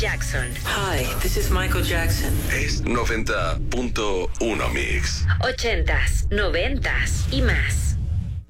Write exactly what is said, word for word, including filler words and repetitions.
Jackson. Hi, this is Michael Jackson. Es noventa punto uno Mix. Ochentas, noventas y más.